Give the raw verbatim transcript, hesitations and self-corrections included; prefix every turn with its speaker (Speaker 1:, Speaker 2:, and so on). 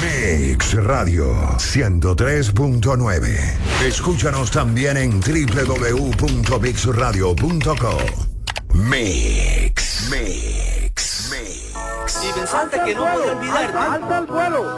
Speaker 1: Mix Radio ciento tres punto nueve. Escúchanos también en doble u doble u doble u punto mix radio punto com. Mix, Mix, Mix.
Speaker 2: Y pensaste que no podía olvidarte.
Speaker 3: ¡Alza el vuelo!